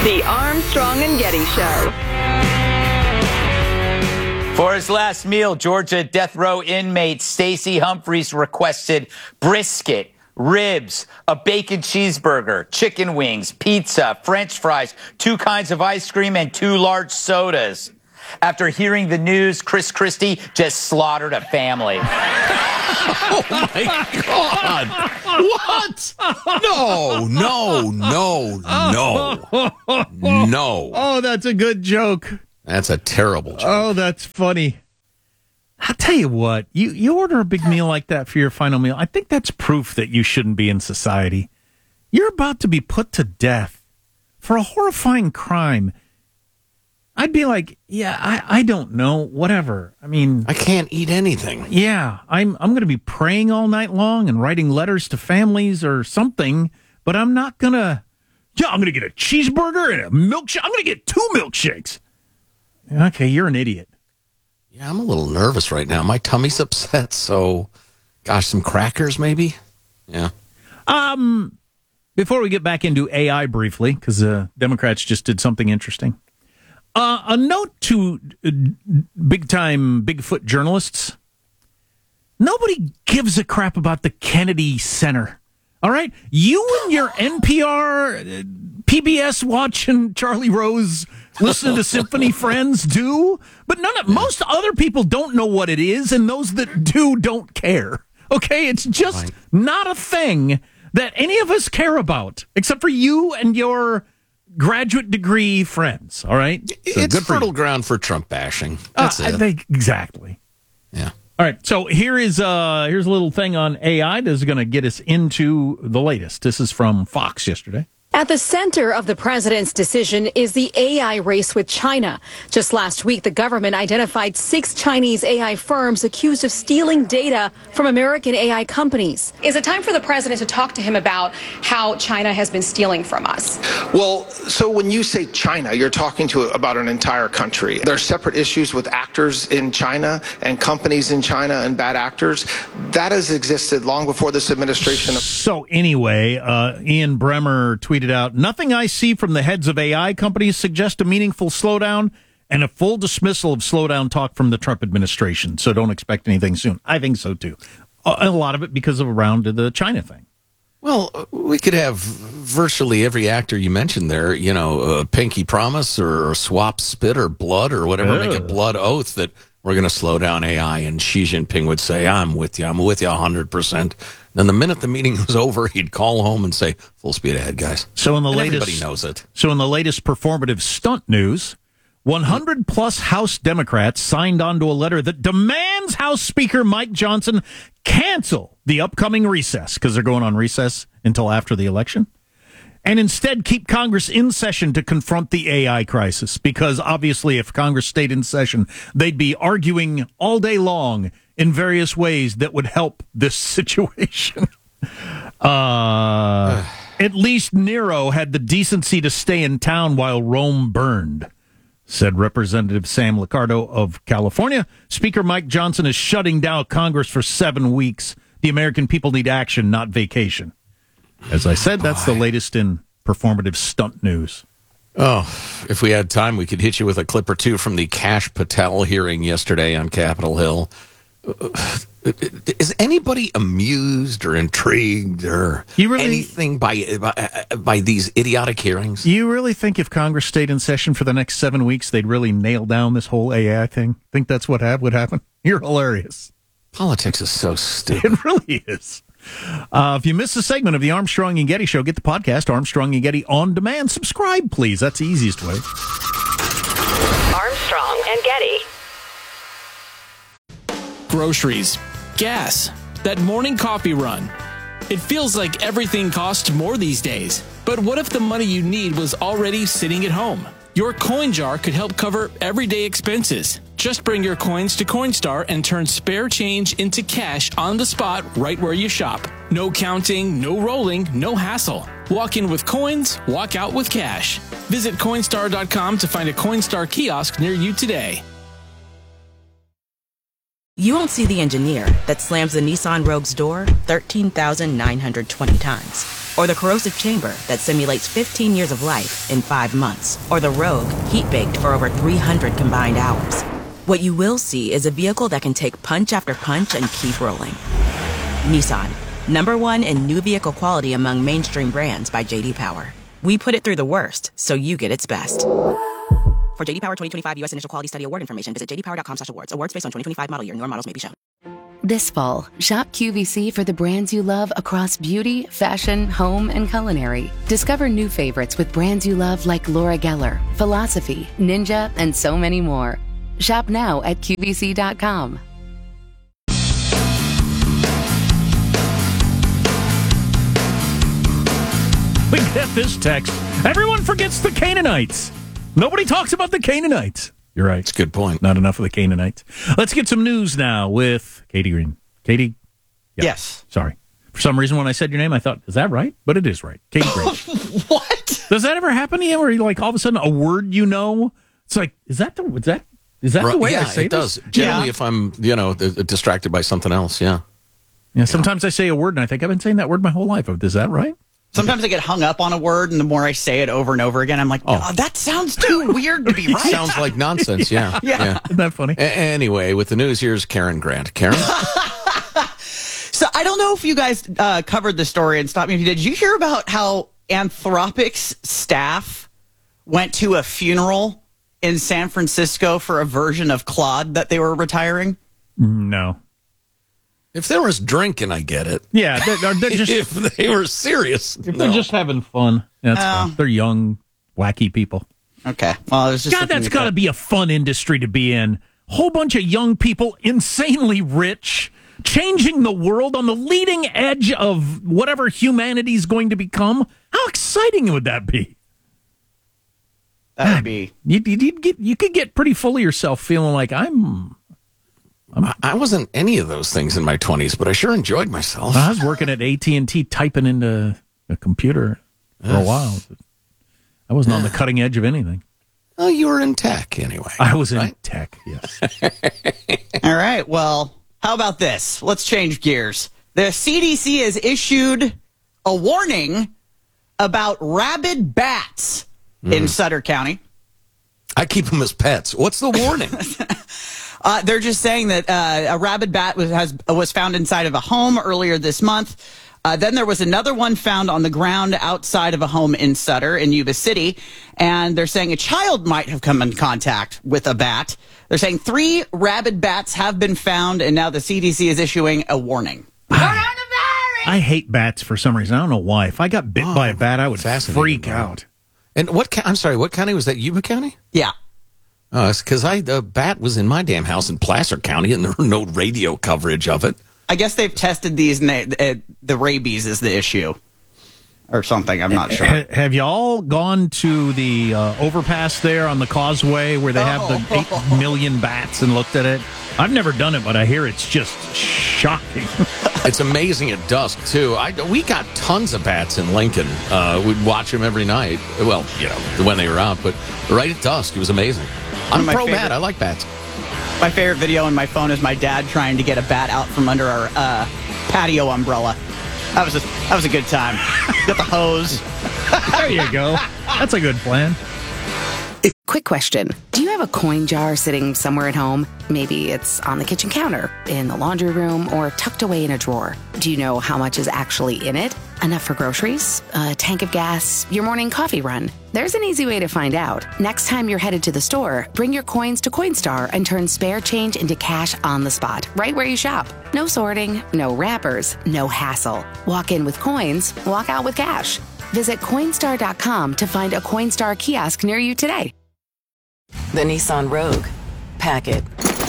The Armstrong and Getty Show. For his last meal, Georgia death row inmate Stacey Humphreys requested brisket, ribs, a bacon cheeseburger, chicken wings, pizza, French fries, 2 kinds of ice cream, and 2 large sodas. After hearing the news, Chris Christie just slaughtered a family. Oh, my God. What? No. Oh, that's a good joke. That's a terrible joke. Oh, that's funny. I'll tell you what, you order a big meal like that for your final meal, I think that's proof that you shouldn't be in society. You're about to be put to death for a horrifying crime. I'd be like, yeah, I don't know, whatever. I mean, I can't eat anything. Yeah, I'm going to be praying all night long and writing letters to families or something, but I'm not going to, I'm going to get a cheeseburger and a milkshake. I'm going to get 2 milkshakes. Okay, you're an idiot. Yeah, I'm a little nervous right now. My tummy's upset, so, gosh, some crackers maybe? Yeah. Before we get back into AI briefly, because Democrats just did something interesting. A note to big-time Bigfoot journalists. Nobody gives a crap about the Kennedy Center. All right? You and your NPR, PBS watching Charlie Rose, listening to Symphony Friends do, but most other people don't know what it is, and those that do don't care. Okay? It's just not a thing that any of us care about, except for you and your graduate degree friends, all right? So it's fertile ground for Trump bashing. That's it. I think exactly. Yeah. All right, so here's a little thing on AI that's going to get us into the latest. This is from Fox yesterday. At the center of the president's decision is the AI race with China. Just last week, the government identified 6 Chinese AI firms accused of stealing data from American AI companies. Is it time for the president to talk to him about how China has been stealing from us? Well, so when you say China, you're talking about an entire country. There are separate issues with actors in China and companies in China and bad actors. That has existed long before this administration. So anyway, Ian Bremmer tweeted out, nothing I see from the heads of AI companies suggests a meaningful slowdown and a full dismissal of slowdown talk from the Trump administration. So don't expect anything soon. I think so, too. A lot of it because of around the China thing. Well, we could have virtually every actor you mentioned there, a pinky promise or swap spit or blood or whatever, make a blood oath that we're going to slow down AI. And Xi Jinping would say, I'm with you 100%. Then the minute the meeting was over, he'd call home and say, full speed ahead, guys. So in the everybody knows it. So in the latest performative stunt news, 100 plus House Democrats signed on to a letter that demands House Speaker Mike Johnson cancel the upcoming recess, because they're going on recess until after the election, and instead keep Congress in session to confront the AI crisis. Because obviously if Congress stayed in session, they'd be arguing all day long in various ways that would help this situation. At least Nero had the decency to stay in town while Rome burned, said Representative Sam Liccardo of California. Speaker Mike Johnson is shutting down Congress for 7 weeks. The American people need action, not vacation. As I said, that's the latest in performative stunt news. Oh, if we had time, we could hit you with a clip or two from the Kash Patel hearing yesterday on Capitol Hill. Is anybody amused or intrigued or anything by these idiotic hearings? You really think if Congress stayed in session for the next 7 weeks, they'd really nail down this whole AI thing? Think that's what would happen? You're hilarious. Politics is so stupid. It really is. If you missed a segment of the Armstrong and Getty Show, get the podcast Armstrong and Getty on demand. Subscribe, please. That's the easiest way. Armstrong and Getty. Groceries, gas, that morning coffee run. It feels like everything costs more these days. But what if the money you need was already sitting at home? Your coin jar could help cover everyday expenses. Just bring your coins to Coinstar and turn spare change into cash on the spot right where you shop. No counting, no rolling, no hassle. Walk in with coins, walk out with cash. Visit Coinstar.com to find a Coinstar kiosk near you today. You won't see the engineer that slams the Nissan Rogue's door 13,920 times. Or the corrosive chamber that simulates 15 years of life in 5 months. Or the Rogue, heat-baked for over 300 combined hours. What you will see is a vehicle that can take punch after punch and keep rolling. Nissan, #1 in new vehicle quality among mainstream brands by J.D. Power. We put it through the worst, so you get its best. For J.D. Power 2025 U.S. Initial Quality Study Award information, visit jdpower.com/awards. Awards based on 2025 model year. Newer models may be shown. This fall, shop QVC for the brands you love across beauty, fashion, home, and culinary. Discover new favorites with brands you love like Laura Geller, Philosophy, Ninja, and so many more. Shop now at QVC.com. We get this text. Everyone forgets the Canaanites. Nobody talks about the Canaanites. You're right. That's a good point. Not enough of the Canaanites. Let's get some news now with Katie Green. Katie? Yep. Yes. Sorry. For some reason, when I said your name, I thought, is that right? But it is right. Katie Green. What? Does that ever happen to you? Where you like all of a sudden a word you know? It's like, is that the way I say it does. Generally, if I'm, distracted by something else, yeah. Yeah, sometimes I say a word and I think I've been saying that word my whole life. Is that right? Sometimes I get hung up on a word, and the more I say it over and over again, I'm like, oh, that sounds too weird to be right. Sounds like nonsense, yeah. Isn't that funny? Anyway, with the news, here's Karen Grant. Karen? So I don't know if you guys covered the story, and stop me if you did. Did you hear about how Anthropic's staff went to a funeral in San Francisco for a version of Claude that they were retiring? No. If there was drinking, I get it. Yeah, they're just if they were serious, they're just having fun. That's fun. They're young, wacky people. Okay. Well, it was just God, that's got to be a fun industry to be in. Whole bunch of young people, insanely rich, changing the world on the leading edge of whatever humanity's going to become. How exciting would that be? That would be. You could get pretty full of yourself, feeling like I wasn't any of those things in my 20s, but I sure enjoyed myself. I was working at AT&T typing into a computer for a while. I wasn't on the cutting edge of anything. Oh, you were in tech anyway. I was in tech, yes. All right. Well, how about this? Let's change gears. The CDC has issued a warning about rabid bats in Sutter County. I keep them as pets. What's the warning? They're just saying that a rabid bat was found inside of a home earlier this month. Then there was another one found on the ground outside of a home in Sutter in Yuba City. And they're saying a child might have come in contact with a bat. They're saying 3 rabid bats have been found, and now the CDC is issuing a warning. I hate bats for some reason. I don't know why. If I got bit by a bat, I would freak out. And I'm sorry, what county was that? Yuba County? Yeah. Oh, it's because the bat was in my damn house in Placer County, and there were no radio coverage of it. I guess they've tested these, and the rabies is the issue. Or something, I'm not sure. Have y'all gone to the overpass there on the causeway where they have the 8 million bats and looked at it? I've never done it, but I hear it's just shocking. It's amazing at dusk, too. We got tons of bats in Lincoln. We'd watch them every night. Well, when they were out, but right at dusk, it was amazing. I'm pro-bat. I like bats. My favorite video on my phone is my dad trying to get a bat out from under our patio umbrella. That was a good time. Got the hose. There you go. That's a good plan. Quick question. Do you have a coin jar sitting somewhere at home? Maybe it's on the kitchen counter, in the laundry room, or tucked away in a drawer. Do you know how much is actually in it? Enough for groceries? A tank of gas? Your morning coffee run? There's an easy way to find out. Next time you're headed to the store, bring your coins to Coinstar and turn spare change into cash on the spot, right where you shop. No sorting, no wrappers, no hassle. Walk in with coins, walk out with cash. Visit Coinstar.com to find a Coinstar kiosk near you today. The Nissan Rogue. Pack it.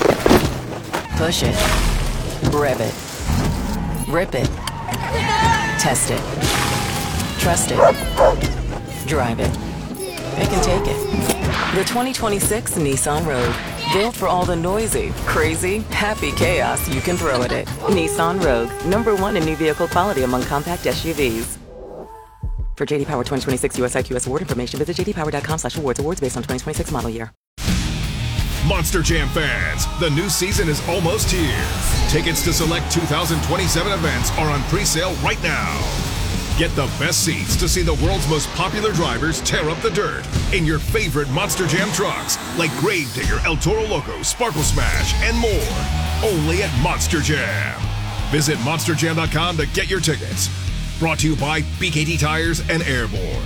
Push it. Rev it. Rip it. Test it. Trust it. Drive it. It can take it. The 2026 Nissan Rogue. Built for all the noisy, crazy, happy chaos you can throw at it. Nissan Rogue. #1 in new vehicle quality among compact SUVs. For J.D. Power 2026 US IQS award information, visit jdpower.com/awards. Awards based on 2026 model year. Monster Jam fans, the new season is almost here. Tickets to select 2027 events are on pre-sale right now. Get the best seats to see the world's most popular drivers tear up the dirt in your favorite Monster Jam trucks, like Gravedigger, El Toro Loco, Sparkle Smash, and more. Only at Monster Jam. Visit monsterjam.com to get your tickets. Brought to you by BKT Tires and Airborne.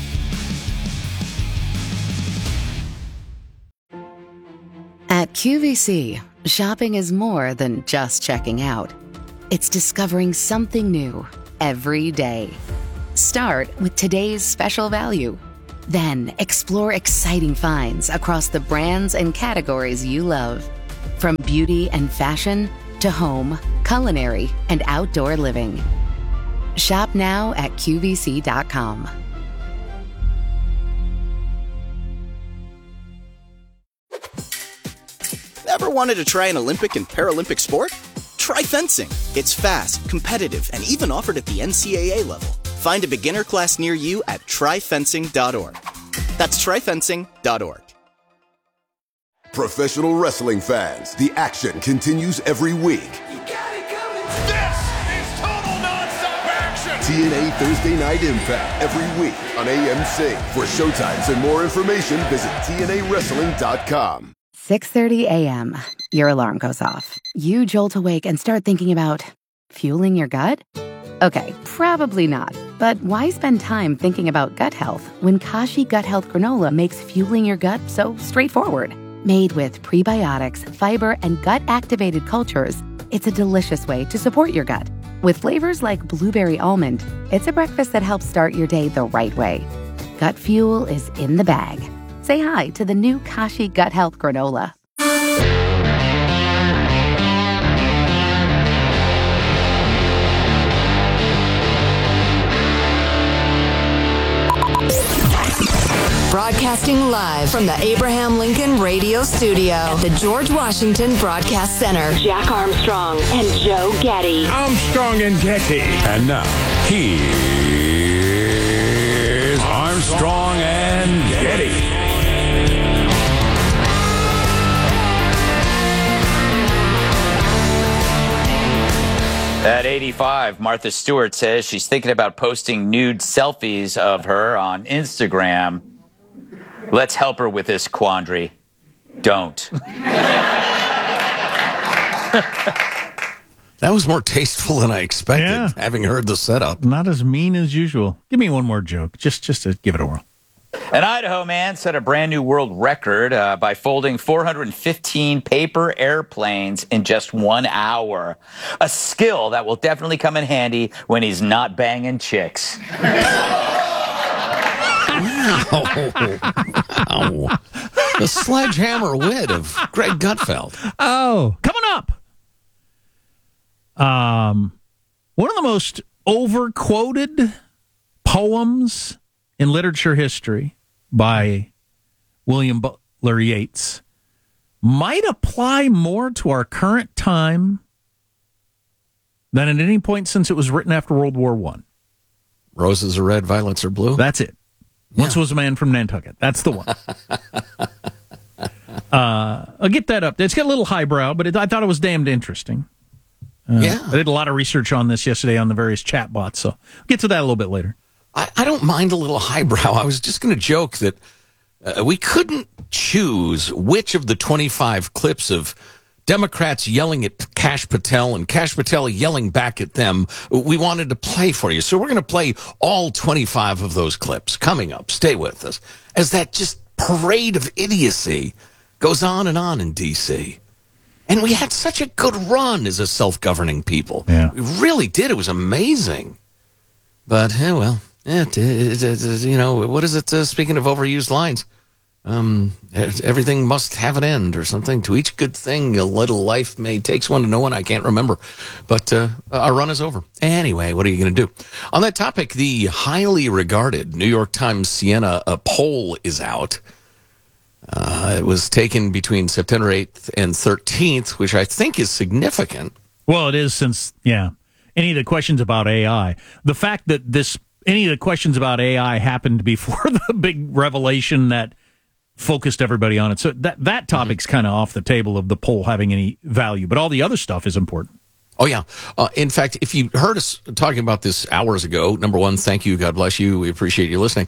At QVC, shopping is more than just checking out. It's discovering something new every day. Start with today's special value. Then explore exciting finds across the brands and categories you love. From beauty and fashion to home, culinary, and outdoor living. Shop now at QVC.com. Ever wanted to try an Olympic and Paralympic sport? Try fencing. It's fast, competitive, and even offered at the NCAA level. Find a beginner class near you at tryfencing.org. That's tryfencing.org. Professional wrestling fans, the action continues every week. This is total nonstop action! TNA Thursday Night Impact every week on AMC. For showtimes and more information, visit TNAWrestling.com. 6:30 a.m. Your alarm goes off. You jolt awake and start thinking about fueling your gut? Okay, probably not. But why spend time thinking about gut health when Kashi Gut Health Granola makes fueling your gut so straightforward? Made with prebiotics, fiber, and gut-activated cultures, it's a delicious way to support your gut. With flavors like blueberry almond, it's a breakfast that helps start your day the right way. Gut fuel is in the bag. Say hi to the new Kashi Gut Health Granola. Broadcasting live from the Abraham Lincoln Radio Studio at the George Washington Broadcast Center. Jack Armstrong and Joe Getty. Armstrong and Getty. And now, here's Armstrong and Getty. At 85, Martha Stewart says she's thinking about posting nude selfies of her on Instagram. Let's help her with this quandary. Don't. That was more tasteful than I expected, having heard the setup. Not as mean as usual. Give me one more joke, just to give it a whirl. An Idaho man set a brand new world record by folding 415 paper airplanes in just 1 hour. A skill that will definitely come in handy when he's not banging chicks. Wow. The sledgehammer wit of Greg Gutfeld. Oh, coming up. One of the most overquoted poems in literature history by William Butler Yeats might apply more to our current time than at any point since it was written after World War I. Roses are red, violets are blue. That's it. Once was a man from Nantucket. That's the one. I'll get that up. It's got a little highbrow, but I thought it was damned interesting. I did a lot of research on this yesterday on the various chatbots, so I'll get to that a little bit later. I don't mind a little highbrow. I was just going to joke that we couldn't choose which of the 25 clips of Democrats yelling at Kash Patel and Kash Patel yelling back at them we wanted to play for you. So we're going to play all 25 of those clips coming up. Stay with us as that just parade of idiocy goes on in D.C. And we had such a good run as a self-governing people. Yeah. We really did. It was amazing. But, well... what is it? Speaking of overused lines, everything must have an end or something. To each good thing, a little life may takes one to know one. I can't remember, but our run is over. Anyway, what are you going to do? On that topic, the highly regarded New York Times Siena poll is out. It was taken between September 8th and 13th, which I think is significant. Well, it is since, any of the questions about AI, the fact that any of the questions about AI happened before the big revelation that focused everybody on it. So that topic's kind of off the table of the poll having any value, but all the other stuff is important. Oh, yeah. In fact, if you heard us talking about this hours ago, number one, thank you. God bless you. We appreciate you listening.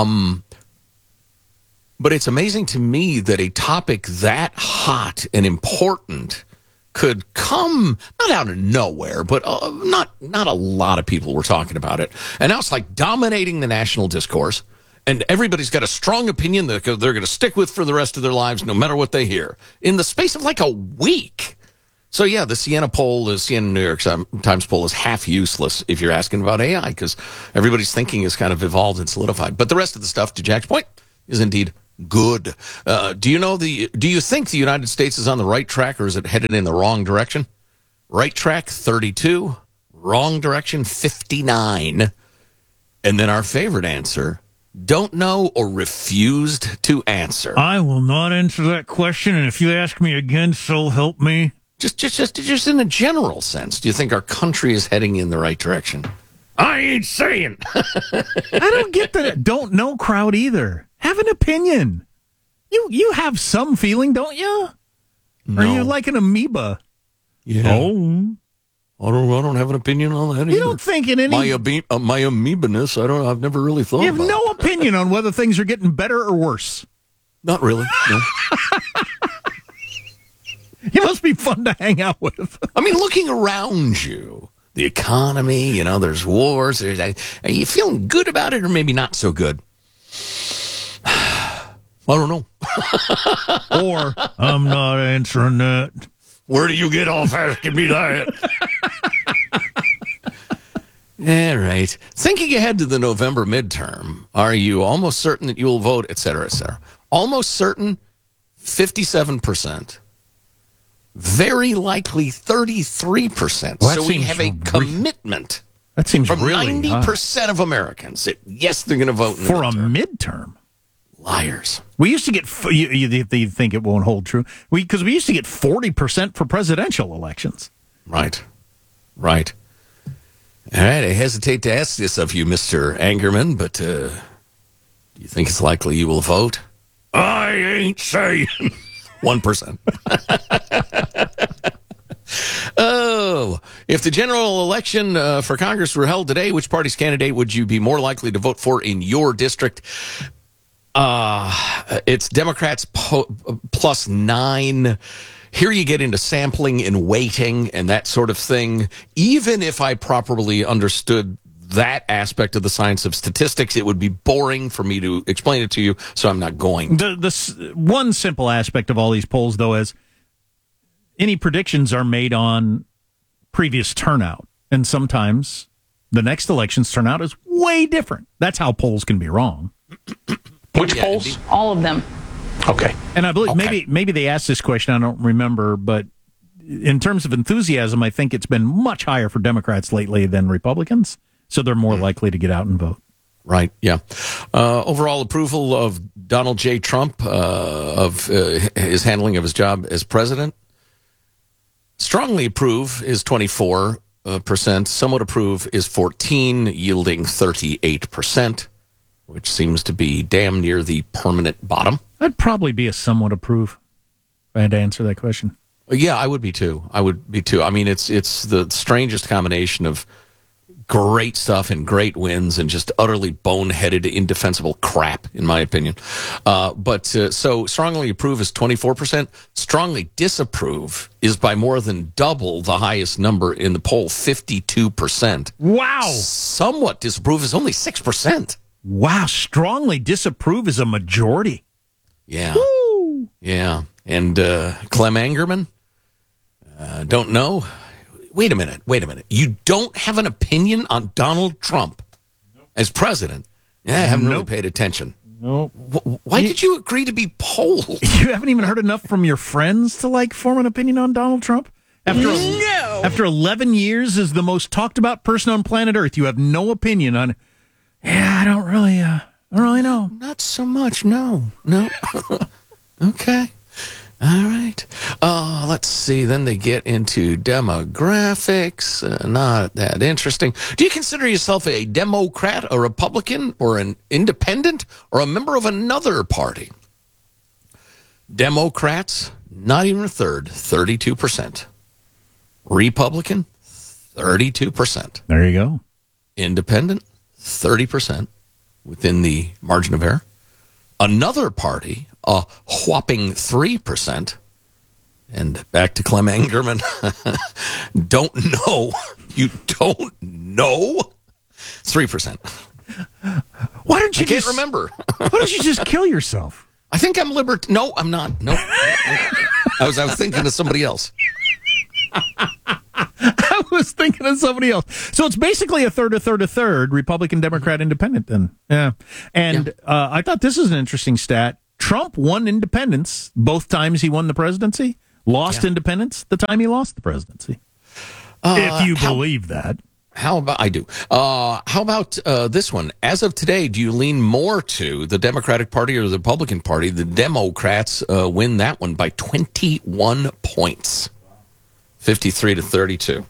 But it's amazing to me that a topic that hot and important could come not out of nowhere, but not a lot of people were talking about it. And now it's like dominating the national discourse. And everybody's got a strong opinion that they're going to stick with for the rest of their lives, no matter what they hear, in the space of like a week. So, yeah, the Siena New York Times poll is half useless if you're asking about AI, because everybody's thinking is kind of evolved and solidified. But the rest of the stuff, to Jack's point, is indeed good. Do you think the United States is on the right track, or is it headed in the wrong direction? Right track, 32. Wrong direction, 59. And then our favorite answer, don't know or refused to answer. I will not answer that question, and if you ask me again, so help me. Just in a general sense, do you think our country is heading in the right direction? I ain't saying. I don't get the don't know crowd either. Have an opinion. You have some feeling, don't you? No. Are you like an amoeba? Yeah. Oh. I don't have an opinion on that either. You don't think in any... My amoeba-ness, I've never really thought about it. You have no opinion on whether things are getting better or worse. Not really, no. You must be fun to hang out with. I mean, looking around you, the economy, there's wars. Are you feeling good about it or maybe not so good? I don't know. Or, I'm not answering that. Where do you get off asking me that? All right. Thinking ahead to the November midterm, are you almost certain that you will vote, et cetera, et cetera? Almost certain, 57%. Very likely, 33%. Well, so we have a commitment. That seems from really 90% of Americans that, yes, they're going to vote in the for a midterm. Liars. We used to get, you think it won't hold true, because we used to get 40% for presidential elections. Right. All right, I hesitate to ask this of you, Mr. Angerman, but do you think it's likely you will vote? I ain't saying. 1%. Oh, if the general election for Congress were held today, which party's candidate would you be more likely to vote for in your district? It's Democrats plus 9. Here you get into sampling and weighting and that sort of thing. Even if I properly understood that aspect of the science of statistics, it would be boring for me to explain it to you, so I'm not going. The one simple aspect of all these polls, though, is any predictions are made on previous turnout. And sometimes the next election's turnout is way different. That's how polls can be wrong. Which polls? Indeed. All of them. Okay. And I believe maybe they asked this question, I don't remember, but in terms of enthusiasm, I think it's been much higher for Democrats lately than Republicans, so they're more likely to get out and vote. Right, yeah. Overall approval of Donald J. Trump, of his handling of his job as president. Strongly approve is 24%. Somewhat approve is 14%, yielding 38%. Which seems to be damn near the permanent bottom. I'd probably be a somewhat approve if I had to answer that question. Yeah, I would be too. I mean, it's the strangest combination of great stuff and great wins and just utterly boneheaded, indefensible crap, in my opinion. So strongly approve is 24%. Strongly disapprove is by more than double the highest number in the poll, 52%. Wow. Somewhat disapprove is only 6%. Wow, strongly disapprove is a majority. Yeah. Woo! Yeah. And Clem Angerman, don't know. Wait a minute. You don't have an opinion on Donald Trump as president? Yeah, I haven't really paid attention. No. Why did you agree to be polled? You haven't even heard enough from your friends to form an opinion on Donald Trump? After 11 years as the most talked about person on planet Earth, you have no opinion on. Yeah, I don't really know. Not so much, no. Okay. All right. Let's see. Then they get into demographics. Not that interesting. Do you consider yourself a Democrat, a Republican, or an independent, or a member of another party? Democrats, not even a third, 32%. Republican, 32%. There you go. Independent, 30% within the margin of error. Another party, a whopping 3%. And back to Clem Angerman. Don't know. You don't know? 3%. Why don't you I can't remember. Why don't you just kill yourself? I think I'm No, I'm not. No. I was thinking of somebody else. I was thinking of somebody else. So it's basically a third, Republican, Democrat, Independent then. Yeah. And I thought this is an interesting stat. Trump won independents both times he won the presidency. Lost independence the time he lost the presidency. If you believe that. How about, I do. How about this one? As of today, do you lean more to the Democratic Party or the Republican Party? The Democrats win that one by 21 points. 53-32.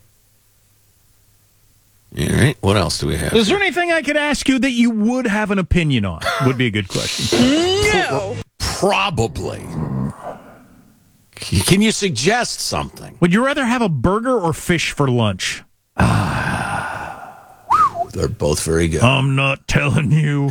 All right, what else do we have? Is there anything I could ask you that you would have an opinion on? Would be a good question. No. Probably. Can you suggest something? Would you rather have a burger or fish for lunch? They're both very good. I'm not telling you.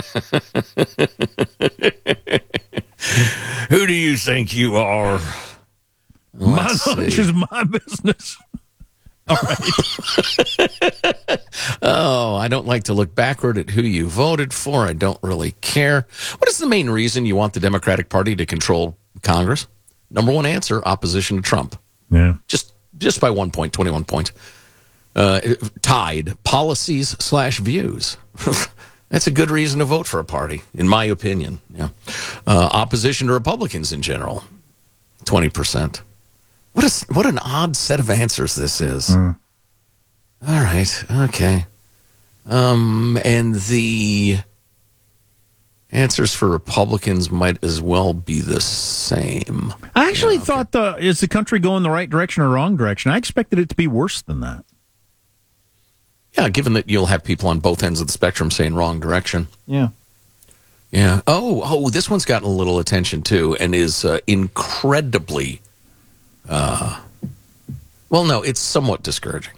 Who do you think you are? My lunch is my business. All right. Oh, I don't like to look backward at who you voted for. I don't really care. What is the main reason you want the Democratic Party to control Congress? Number one answer, opposition to Trump. Yeah. Just by 1 point, 21 points. Tied, policies/views. That's a good reason to vote for a party, in my opinion. Yeah. Opposition to Republicans in general, 20%. What an odd set of answers this is. All right, okay. And the answers for Republicans might as well be the same. I actually thought is the country going the right direction or wrong direction? I expected it to be worse than that. Yeah, given that you'll have people on both ends of the spectrum saying wrong direction. Yeah. Yeah. Oh, this one's gotten a little attention too, and is incredibly. Well, no, it's somewhat discouraging.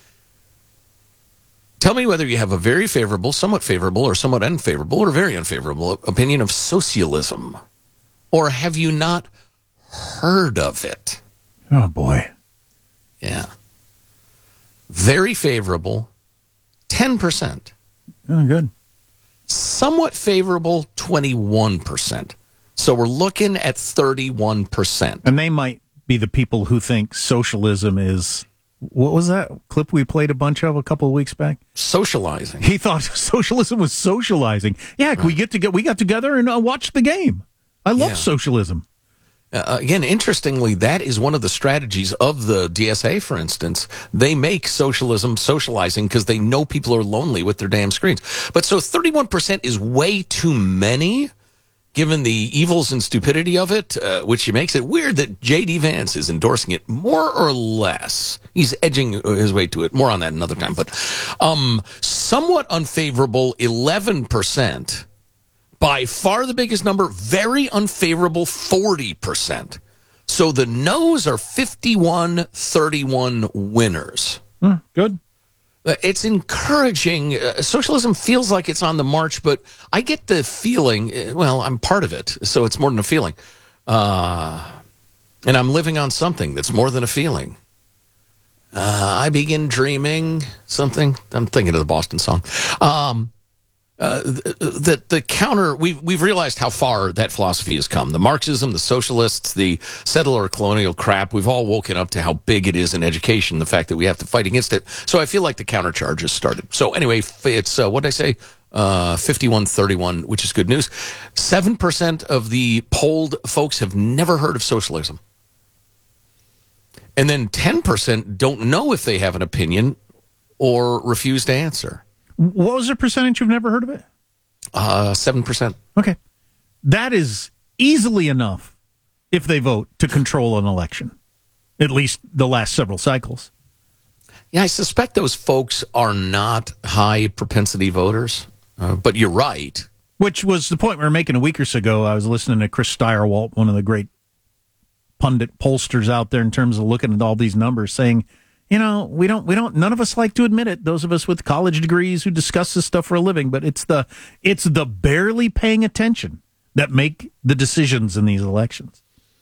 Tell me whether you have a very favorable, somewhat favorable, or somewhat unfavorable, or very unfavorable opinion of socialism. Or have you not heard of it? Oh, boy. Yeah. Very favorable, 10%. Oh, good. Somewhat favorable, 21%. So we're looking at 31%. And they might be the people who think socialism is... What was that clip we played a bunch of a couple of weeks back? Socializing. He thought socialism was socializing. Yeah, right. we got together and watched the game. I love socialism. Again, interestingly, that is one of the strategies of the DSA, for instance. They make socialism socializing because they know people are lonely with their damn screens. But so 31% is way too many, given the evils and stupidity of it, which makes it weird that J.D. Vance is endorsing it more or less. He's edging his way to it. More on that another time. But somewhat unfavorable, 11%. By far the biggest number, very unfavorable, 40%. So the no's are 51-31 winners. Good. It's encouraging. Socialism feels like it's on the march, but I get the feeling, well, I'm part of it, so it's more than a feeling. And I'm living on something that's more than a feeling. I begin dreaming something. I'm thinking of the Boston song. The counter, we've realized how far that philosophy has come. The Marxism, the socialists, the settler colonial crap, we've all woken up to how big it is in education, the fact that we have to fight against it. So I feel like the countercharge has started. So anyway, it's, what did I say? 51-31, which is good news. 7% of the polled folks have never heard of socialism. And then 10% don't know if they have an opinion or refuse to answer. What was the percentage you've never heard of it? 7%. Okay. That is easily enough, if they vote, to control an election. At least the last several cycles. Yeah, I suspect those folks are not high propensity voters, but you're right. Which was the point we were making a week or so ago. I was listening to Chris Stirewalt, one of the great pundit pollsters out there in terms of looking at all these numbers, saying, none of us like to admit it. Those of us with college degrees who discuss this stuff for a living, but it's the barely paying attention that make the decisions in these elections.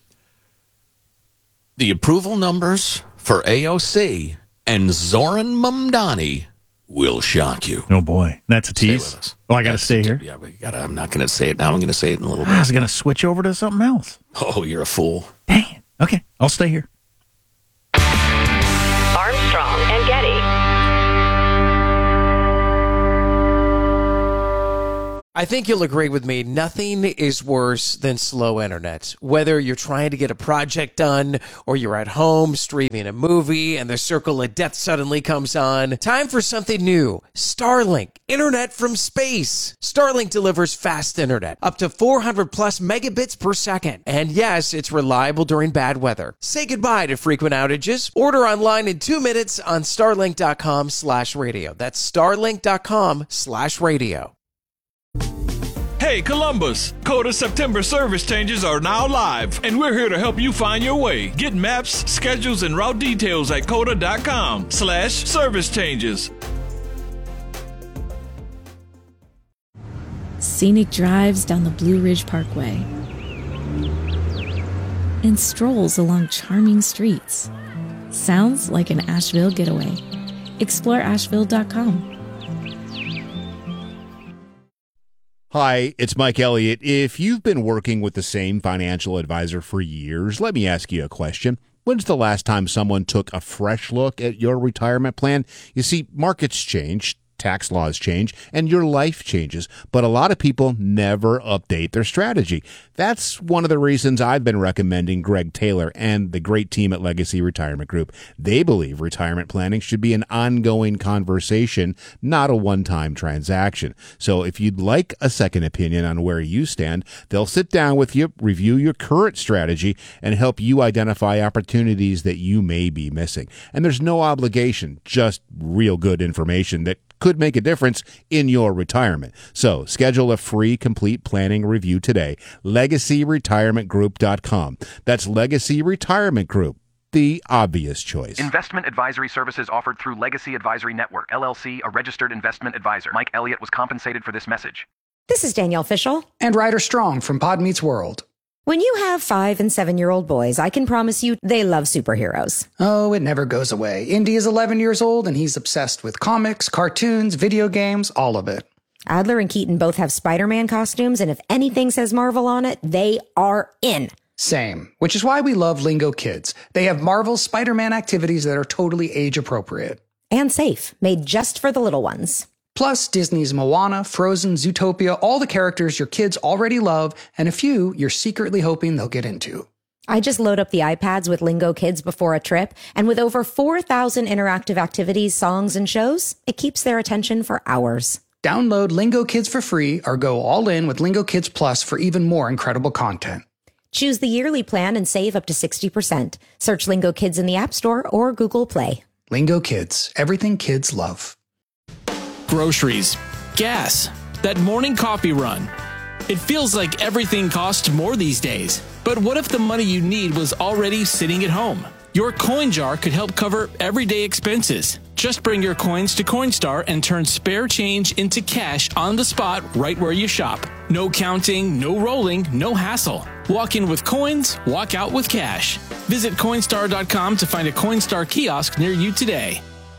The approval numbers for AOC and Zoran Mamdani will shock you. Oh boy, that's a tease. Stay with us. Oh, I got to stay here. Yeah, I'm not going to say it now. I'm going to say it in a little bit. I was going to switch over to something else. Oh, you're a fool. Dang it. Okay, I'll stay here. Armstrong and Getty. I think you'll agree with me. Nothing is worse than slow internet. Whether you're trying to get a project done or you're at home streaming a movie and the circle of death suddenly comes on. Time for something new. Starlink. Internet from space. Starlink delivers fast internet. Up to 400 plus megabits per second. And yes, it's reliable during bad weather. Say goodbye to frequent outages. Order online in 2 minutes on starlink.com/radio. That's starlink.com/radio. Hey Columbus, Coda September service changes are now live, and we're here to help you find your way. Get maps, schedules, and route details at coda.com/service changes. Scenic drives down the Blue Ridge Parkway and strolls along charming streets. Sounds like an Asheville getaway. Explore Asheville.com. Hi, it's Mike Elliott. If you've been working with the same financial advisor for years, let me ask you a question. When's the last time someone took a fresh look at your retirement plan? You see, markets change, tax laws change, and your life changes, but a lot of people never update their strategy. That's one of the reasons I've been recommending Greg Taylor and the great team at Legacy Retirement Group. They believe retirement planning should be an ongoing conversation, not a one-time transaction. So if you'd like a second opinion on where you stand, they'll sit down with you, review your current strategy, and help you identify opportunities that you may be missing. And there's no obligation, just real good information that could make a difference in your retirement. So schedule a free complete planning review today. LegacyRetirementGroup.com. That's Legacy Retirement Group, the obvious choice. Investment advisory services offered through Legacy Advisory Network, LLC, a registered investment advisor. Mike Elliott was compensated for this message. This is Danielle Fishel. And Ryder Strong from Pod Meets World. When you have 5- and 7-year-old boys, I can promise you they love superheroes. Oh, it never goes away. Indy is 11 years old, and he's obsessed with comics, cartoons, video games, all of it. Adler and Keaton both have Spider-Man costumes, and if anything says Marvel on it, they are in. Same, which is why we love Lingo Kids. They have Marvel's Spider-Man activities that are totally age-appropriate. And safe, made just for the little ones. Plus, Disney's Moana, Frozen, Zootopia, all the characters your kids already love, and a few you're secretly hoping they'll get into. I just load up the iPads with Lingo Kids before a trip, and with over 4,000 interactive activities, songs, and shows, it keeps their attention for hours. Download Lingo Kids for free or go all in with Lingo Kids Plus for even more incredible content. Choose the yearly plan and save up to 60%. Search Lingo Kids in the App Store or Google Play. Lingo Kids, everything kids love. Groceries, gas, that morning coffee run. It feels like everything costs more these days. But what if the money you need was already sitting at home? Your coin jar could help cover everyday expenses. Just bring your coins to Coinstar and turn spare change into cash on the spot right where you shop. No counting, no rolling, no hassle. Walk in with coins, walk out with cash. Visit Coinstar.com to find a Coinstar kiosk near you today.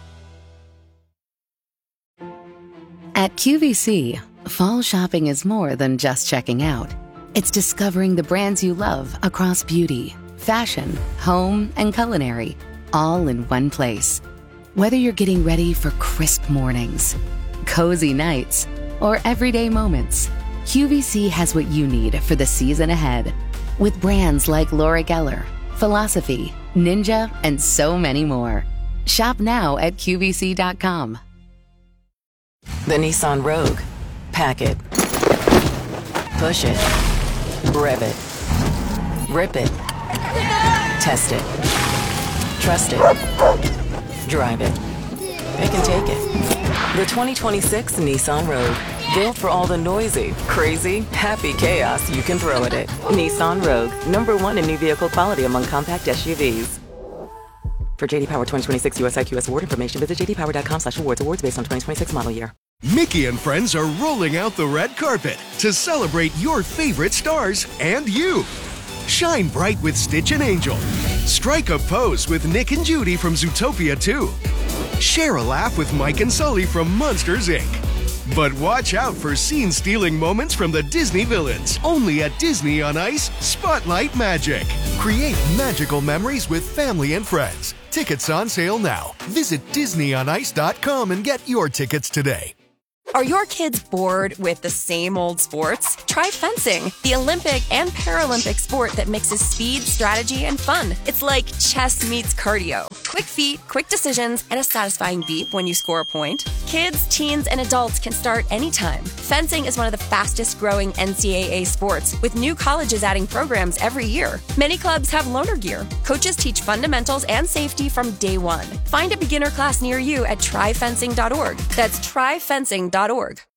At QVC, fall shopping is more than just checking out. It's discovering the brands you love across beauty, fashion, home, and culinary, all in one place. Whether you're getting ready for crisp mornings, cozy nights, or everyday moments, QVC has what you need for the season ahead. With brands like Laura Geller, Philosophy, Ninja, and so many more. Shop now at QVC.com. The Nissan Rogue. Pack it. Push it. Rev it. Rip it. Test it. Trust it. Drive it. Pick and take it. The 2026 Nissan Rogue. Built for all the noisy, crazy, happy chaos you can throw at it. Nissan Rogue. #1 in new vehicle quality among compact SUVs. For JD Power 2026 US IQS award information, visit jdpower.com/awards. Awards based on 2026 model year. Mickey and friends are rolling out the red carpet to celebrate your favorite stars and you. Shine bright with Stitch and Angel. Strike a pose with Nick and Judy from Zootopia 2. Share a laugh with Mike and Sully from Monsters, Inc. But watch out for scene-stealing moments from the Disney villains. Only at Disney on Ice Spotlight Magic. Create magical memories with family and friends. Tickets on sale now. Visit DisneyOnIce.com and get your tickets today. Are your kids bored with the same old sports? Try fencing, the Olympic and Paralympic sport that mixes speed, strategy, and fun. It's like chess meets cardio. Quick feet, quick decisions, and a satisfying beep when you score a point. Kids, teens, and adults can start anytime. Fencing is one of the fastest growing NCAA sports, with new colleges adding programs every year. Many clubs have loaner gear. Coaches teach fundamentals and safety from day one. Find a beginner class near you at tryfencing.org. That's tryfencing.org.